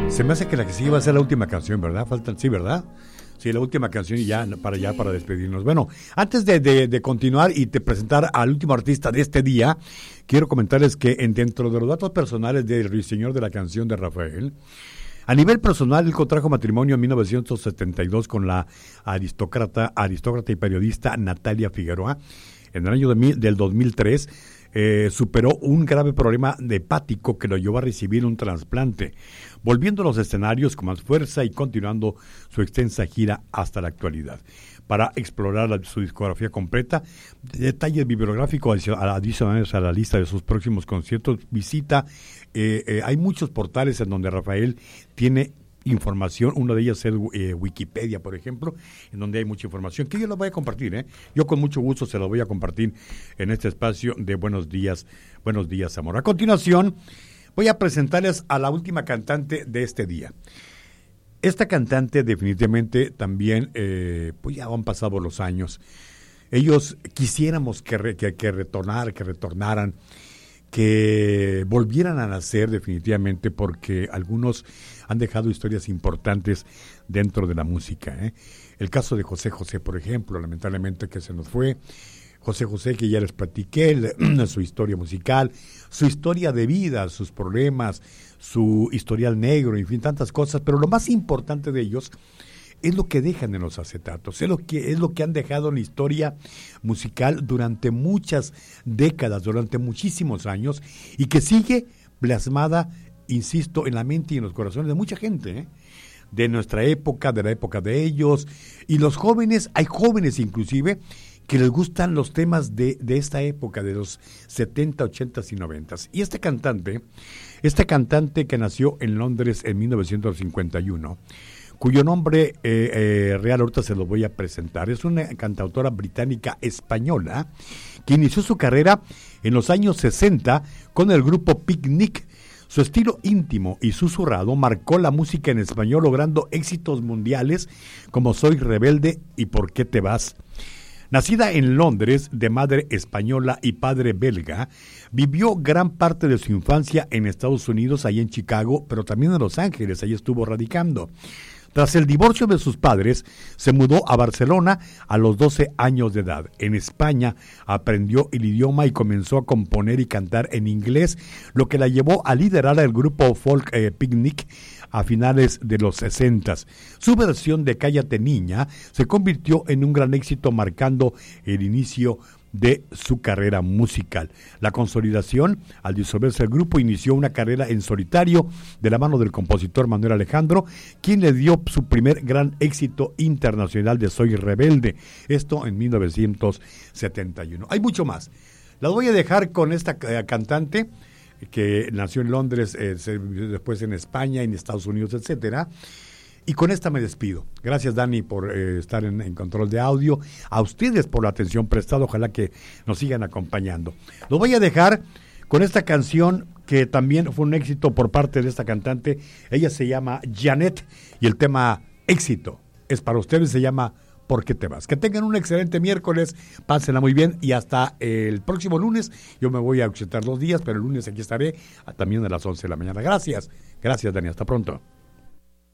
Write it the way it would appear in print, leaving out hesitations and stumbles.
Se me hace que la que sigue va a ser la última canción, ¿verdad? Faltan, sí, ¿verdad? Sí, la última canción y ya para despedirnos. Bueno, antes de continuar y de presentar al último artista de este día, quiero comentarles que dentro de los datos personales del ruiseñor de la canción de Rafael, a nivel personal, él contrajo matrimonio en 1972 con la aristócrata y periodista Natalia Figueroa. En el año del 2003 superó un grave problema hepático que lo llevó a recibir un trasplante, volviendo a los escenarios con más fuerza y continuando su extensa gira hasta la actualidad. Para explorar su discografía completa, detalles bibliográficos adicionales a la lista de sus próximos conciertos, visita, hay muchos portales en donde Rafael tiene información, uno de ellas es Wikipedia, por ejemplo, en donde hay mucha información, que yo la voy a compartir, yo con mucho gusto se la voy a compartir en este espacio de Buenos Días, Amor. A continuación, voy a presentarles a la última cantante de este día. Esta cantante definitivamente también, pues ya han pasado los años. Ellos quisiéramos que retornaran, que volvieran a nacer definitivamente, porque algunos han dejado historias importantes dentro de la música. El caso de José José, por ejemplo, lamentablemente que se nos fue. José José, que ya les platiqué, su historia musical, su historia de vida, sus problemas, su historial negro, en fin, tantas cosas, pero lo más importante de ellos es lo que dejan en los acetatos, es lo que han dejado en la historia musical durante muchas décadas, durante muchísimos años, y que sigue plasmada, insisto, en la mente y en los corazones de mucha gente, de nuestra época, de la época de ellos, y los jóvenes, hay jóvenes inclusive, que les gustan los temas de esta época, de los 70, 80 y 90. Y esta cantante que nació en Londres en 1951, cuyo nombre real ahorita se lo voy a presentar, es una cantautora británica española que inició su carrera en los años 60 con el grupo Picnic. Su estilo íntimo y susurrado marcó la música en español, logrando éxitos mundiales como Soy Rebelde y ¿Por qué te vas? Nacida en Londres, de madre española y padre belga, vivió gran parte de su infancia en Estados Unidos, ahí en Chicago, pero también en Los Ángeles, ahí estuvo radicando. Tras el divorcio de sus padres, se mudó a Barcelona a los 12 años de edad. En España aprendió el idioma y comenzó a componer y cantar en inglés, lo que la llevó a liderar el grupo folk Picnic a finales de los 60. Su versión de Cállate Niña se convirtió en un gran éxito, marcando el inicio de su carrera musical. La consolidación, al disolverse el grupo, inició una carrera en solitario de la mano del compositor Manuel Alejandro, quien le dio su primer gran éxito internacional de Soy Rebelde, esto en 1971. Hay mucho más. Las voy a dejar con esta cantante que nació en Londres, después en España, en Estados Unidos, etcétera. Y con esta me despido. Gracias, Dani, por estar en control de audio. A ustedes por la atención prestada. Ojalá que nos sigan acompañando. Los voy a dejar con esta canción que también fue un éxito por parte de esta cantante. Ella se llama Janet y el tema Éxito es para ustedes, se llama ¿Por qué te vas? Que tengan un excelente miércoles, pásenla muy bien y hasta el próximo lunes. Yo me voy a ausentar 2 días, pero el lunes aquí estaré también a las 11 de la mañana. Gracias, Dani, hasta pronto.